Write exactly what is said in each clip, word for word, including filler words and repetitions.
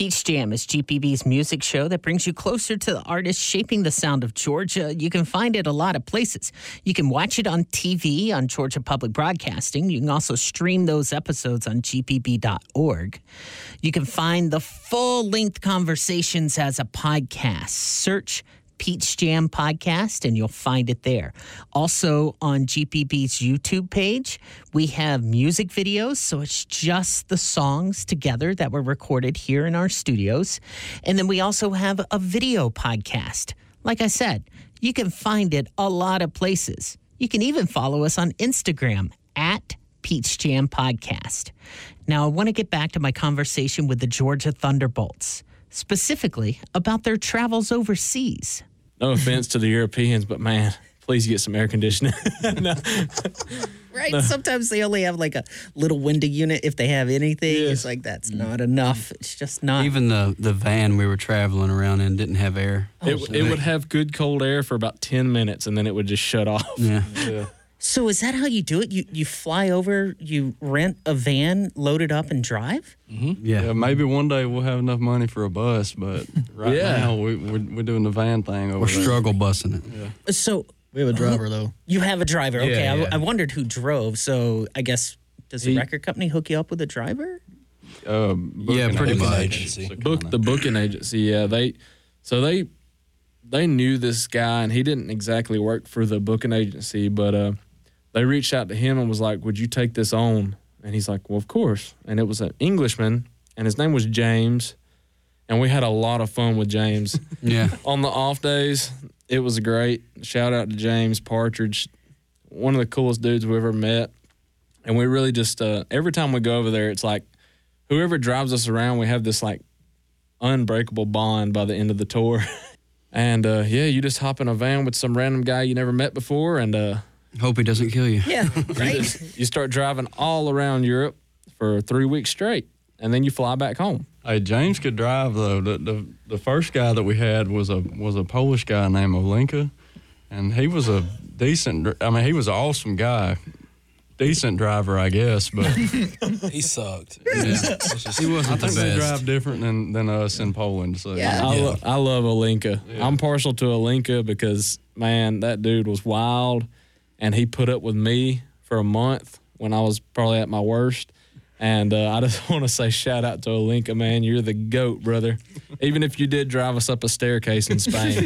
Peach Jam is G P B's music show that brings you closer to the artists shaping the sound of Georgia. You can find it a lot of places. You can watch it on T V on Georgia Public Broadcasting. You can also stream those episodes on G P B dot org. You can find the full-length conversations as a podcast. Search Peach Jam Podcast, and you'll find it there. Also, on G P B's YouTube page, we have music videos, so it's just the songs together that were recorded here in our studios. And then we also have a video podcast. Like I said, you can find it a lot of places. You can even follow us on Instagram at Peach Jam Podcast. Now, I want to get back to my conversation with the Georgia Thunderbolts, specifically about their travels overseas. No offense to the Europeans, but man, please get some air conditioning. No. Right? No. Sometimes they only have like a little window unit if they have anything. Yeah. It's like, that's not enough. It's just not. Even the, the van we were traveling around in didn't have air. It, oh, it would have good cold air for about ten minutes, and then it would just shut off. Yeah. yeah. So is that how you do it? You you fly over, you rent a van, load it up, and drive? Mm-hmm. Yeah. yeah. Maybe one day we'll have enough money for a bus, but right yeah. now we, we're, we're doing the van thing over We're there. struggle busing it. Yeah. So we have a driver, though. You have a driver. Okay. Yeah, yeah. I, I wondered who drove. So I guess, does the he, record company hook you up with a driver? Uh, yeah, pretty much. Agency. Book, the booking agency, yeah. They So they they knew this guy, and he didn't exactly work for the booking agency, but uh, they reached out to him and was like, would you take this on? And he's like, well, of course. And it was an Englishman, and his name was James. And we had a lot of fun with James. Yeah. On the off days, it was great. Shout out to James Partridge, one of the coolest dudes we ever met. And we really just, uh, every time we go over there, it's like whoever drives us around, we have this like unbreakable bond by the end of the tour. And uh, yeah, you just hop in a van with some random guy you never met before, and uh, hope he doesn't kill you. Yeah, right. You, just, you start driving all around Europe for three weeks straight, and then you fly back home. Hey, James could drive though. The the, the first guy that we had was a was a Polish guy named Olenka, and he was a decent. I mean, he was an awesome guy, decent driver, I guess, but he sucked. Yeah. He wasn't. I think they drive different than, than us in Poland. So yeah, I, yeah. Lo- I love Olenka. Yeah. I'm partial to Olenka because man, that dude was wild. And he put up with me for a month when I was probably at my worst. And uh, I just want to say shout out to Olenka, man. You're the GOAT, brother. Even if you did drive us up a staircase in Spain.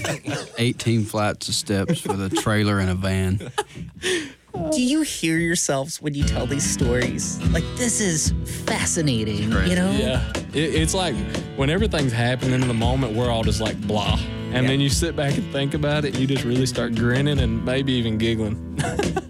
eighteen flights of steps with a trailer and a van. Do you hear yourselves when you tell these stories? Like, this is fascinating, you know? Yeah. It, it's like when everything's happening in the moment, we're all just like blah. And yeah. then you sit back and think about it, you just really start grinning and maybe even giggling.